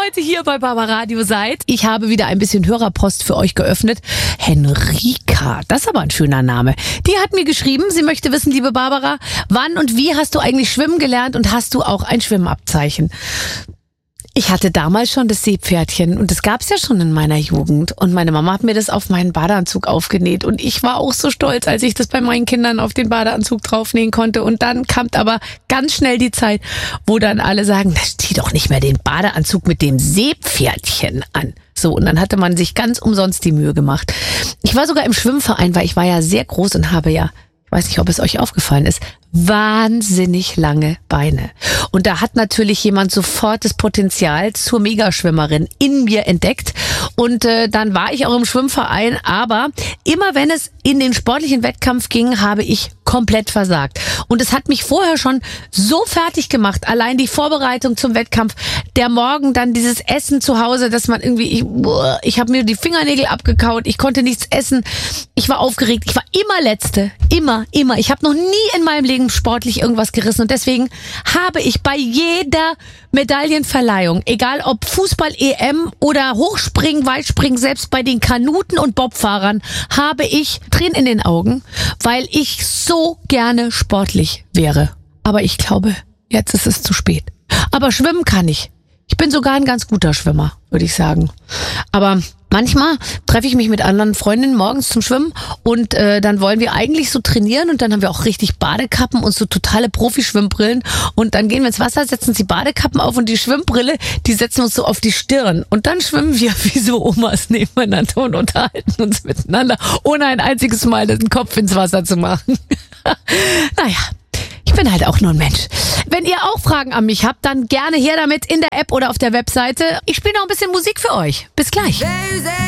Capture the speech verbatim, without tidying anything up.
heute hier bei Barbaradio seid. Ich habe wieder ein bisschen Hörerpost für euch geöffnet. Henrika, das ist aber ein schöner Name. Die hat mir geschrieben, sie möchte wissen, liebe Barbara, wann und wie hast du eigentlich schwimmen gelernt und hast du auch ein Schwimmabzeichen? Ich hatte damals schon das Seepferdchen und das gab's ja schon in meiner Jugend. Und meine Mama hat mir das auf meinen Badeanzug aufgenäht. Und ich war auch so stolz, als ich das bei meinen Kindern auf den Badeanzug draufnähen konnte. Und dann kam aber ganz schnell die Zeit, wo dann alle sagen, zieh doch nicht mehr den Badeanzug mit dem Seepferdchen an. So, und dann hatte man sich ganz umsonst die Mühe gemacht. Ich war sogar im Schwimmverein, weil ich war ja sehr groß und habe ja, ich weiß nicht, ob es euch aufgefallen ist, wahnsinnig lange Beine. Und da hat natürlich jemand sofort das Potenzial zur Megaschwimmerin in mir entdeckt. Und äh, dann war ich auch im Schwimmverein. Aber immer wenn es in den sportlichen Wettkampf ging, habe ich komplett versagt. Und es hat mich vorher schon so fertig gemacht. Allein die Vorbereitung zum Wettkampf, der Morgen, dann dieses Essen zu Hause, dass man irgendwie, ich, ich habe mir die Fingernägel abgekaut, ich konnte nichts essen. Ich war aufgeregt, ich war immer Letzte. Immer, immer. Ich habe noch nie in meinem Leben sportlich irgendwas gerissen und deswegen habe ich bei jeder Medaillenverleihung, egal ob Fußball-E M oder Hochspringen, Weitspringen, selbst bei den Kanuten- und Bobfahrern, habe ich Tränen in den Augen, weil ich so gerne sportlich wäre. Aber ich glaube, jetzt ist es zu spät. Aber schwimmen kann ich. Ich bin sogar ein ganz guter Schwimmer, würde ich sagen. Aber manchmal treffe ich mich mit anderen Freundinnen morgens zum Schwimmen und äh, dann wollen wir eigentlich so trainieren und dann haben wir auch richtig Badekappen und so totale Profi-Schwimmbrillen und dann gehen wir ins Wasser, setzen uns die Badekappen auf und die Schwimmbrille, die setzen wir uns so auf die Stirn und dann schwimmen wir wie so Omas nebeneinander und unterhalten uns miteinander, ohne ein einziges Mal den Kopf ins Wasser zu machen. Naja. Ich bin halt auch nur ein Mensch. Wenn ihr auch Fragen an mich habt, dann gerne her damit in der App oder auf der Webseite. Ich spiele noch ein bisschen Musik für euch. Bis gleich.